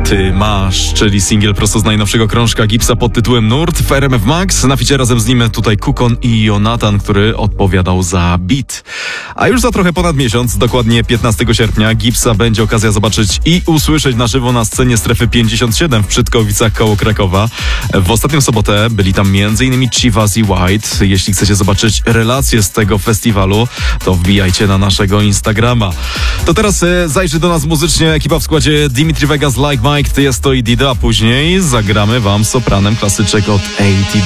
Ty masz, czyli singiel prosto z najnowszego krążka Gipsa pod tytułem Nurt w RMF Max. Na ficie razem z nim tutaj Kukon i Jonatan, który odpowiadał za beat. A już za trochę ponad miesiąc, dokładnie 15 sierpnia, Gipsa będzie okazja zobaczyć i usłyszeć na żywo na scenie Strefy 57 w Przytkowicach koło Krakowa. W ostatnią sobotę byli tam m.in. Chivas i White. Jeśli chcecie zobaczyć relacje z tego festiwalu, to wbijajcie na naszego Instagrama. To teraz zajrzy do nas muzycznie ekipa w składzie Dimitri Vegas, Like Mike, Tiesto i Dida, a później zagramy wam sopranem klasyczek od ATD.